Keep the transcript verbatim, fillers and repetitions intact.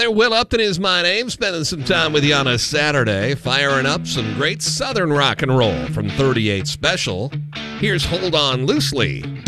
there. Will Upton is my name. Spending some time with you on a Saturday, firing up some great Southern rock and roll from thirty-eight Special. Here's Hold On Loosely